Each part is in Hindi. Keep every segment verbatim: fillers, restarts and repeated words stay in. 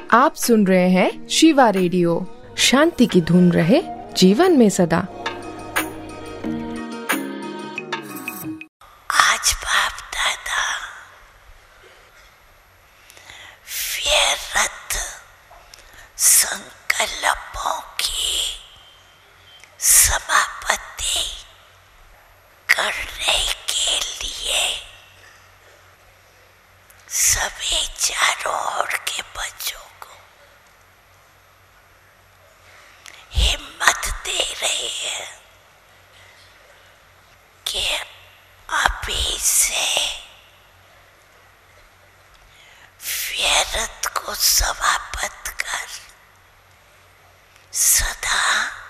आप सुन रहे हैं शिवा रेडियो। शांति की धुन रहे जीवन में सदा। आज बाप दादा व्यर्थ संकल्पों की समाप्ति करने के लिए सभी चारों ओर के बच्चों को हिम्मत दे रहे हैं कि अभी से व्यर्थ को समाप्त कर सदा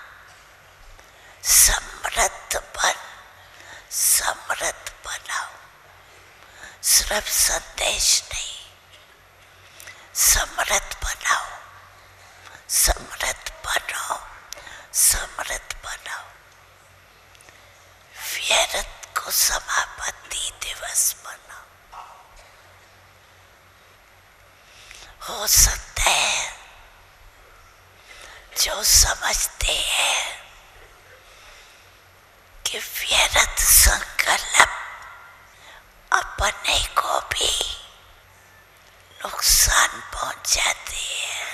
समृद्ध बन समृद्ध बनाओ। सिर्फ संदेश नहीं, समृद्ध बनाओ, समृद्ध बनो, समृद्ध बनाओ। व्यर्थ को समापति दिवस बनाओ। हो सकता है जो समझते हैं कि व्यर्थ संकल्प अपने को भी नुकसान पहुंचाते हैं,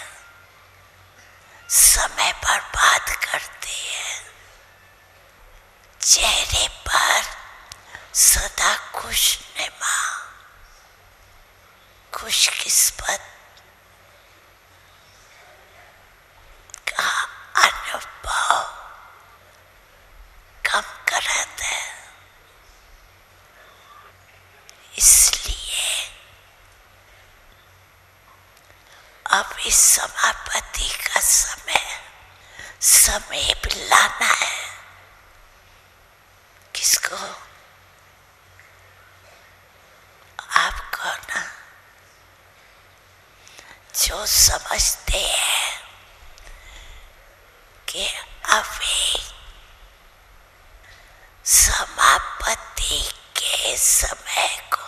समय बर्बाद करते हैं, चेहरे पर सदा खुशनुमा खुशकिस्मत का अनुभव कम कराता है। इसलिए अब इस समापति का समय समीप लाना है। किसको? आपको ना, जो समझते हैं कि अभी समापति के समय को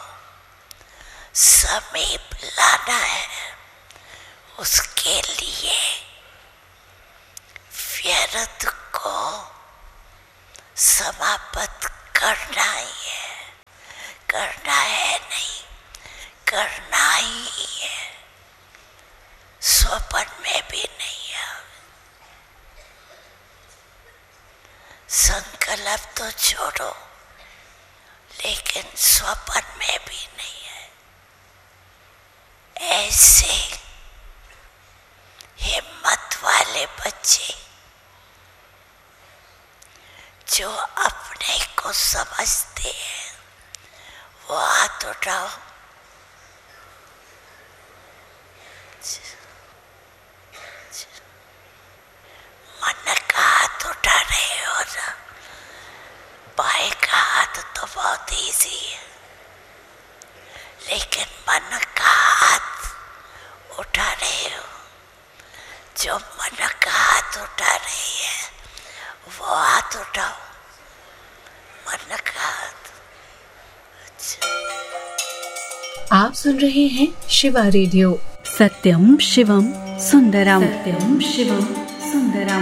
समीप लाना है, उसके लिए व्यर्थ को समाप्त करना ही है। करना है नहीं, करना ही है। स्वप्न में भी नहीं है। संकल्प तो छोड़ो, लेकिन स्वप्न में भी नहीं है। ऐसे हिम्मत वाले बच्चे जो अपने को समझते हैं, वो हाथ उठाओ। मन का हाथ उठा रहे हो ना, बाएं का हाथ तो बहुत इजी है, लेकिन मन का हाथ उठा रहे हो। जो मन का हाथ उठा रही है वो हाथ उठाओ। मन का हाथ। अच्छा। आप सुन रहे हैं शिवा रेडियो। सत्यम शिवम सुंदरम। सत्यम शिवम सुंदरम।